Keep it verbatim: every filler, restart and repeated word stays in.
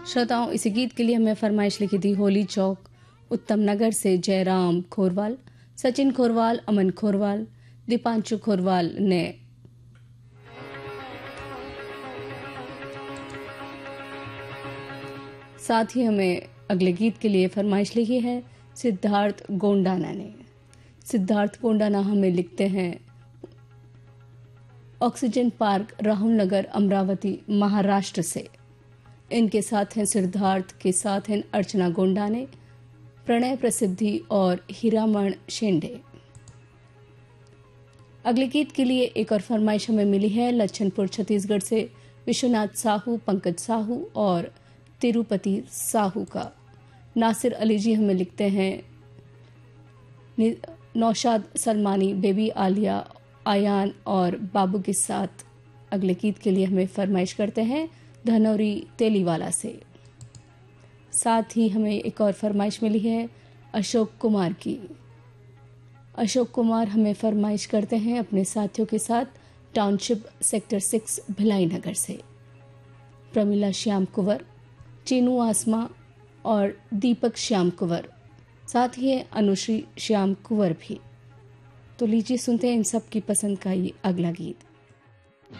श्रोताओं, इसी गीत के लिए हमें फरमाइश लिखी थी होली चौक उत्तम नगर से जयराम खोरवाल, सचिन खोरवाल, अमन खोरवाल, दीपांशु खोरवाल ने। साथ ही हमें अगले गीत के लिए फरमाइश लिखी है सिद्धार्थ गोंडाना ने। सिद्धार्थ गोंडाना हमें लिखते हैं ऑक्सीजन पार्क, राहुल नगर, अमरावती, महाराष्ट्र से। इनके साथ हैं सिद्धार्थ के साथ हैं अर्चना गोंडाने, प्रणय प्रसिद्धि और हीरामण शेंडे। अगले गीत के लिए एक और फरमाइश हमें मिली है लच्छनपुर छत्तीसगढ़ से विश्वनाथ साहू, पंकज साहू और तिरुपति साहू का। नासिर अली जी हमें लिखते हैं नौशाद सलमानी, बेबी आलिया, आयान और बाबू के साथ। अगले गीत के लिए हमें फरमाइश करते हैं धनौरी तेलीवाला से। साथ ही हमें एक और फरमाइश मिली है अशोक कुमार की। अशोक कुमार हमें फरमाइश करते हैं अपने साथियों के साथ टाउनशिप सेक्टर सिक्स भिलाई नगर से। प्रमिला श्याम कुंवर, चीनू आसमा और दीपक श्याम कुंवर, साथ ही अनुश्री श्याम कुंवर भी। तो लीजिए सुनते हैं इन सब की पसंद का ये अगला गीत।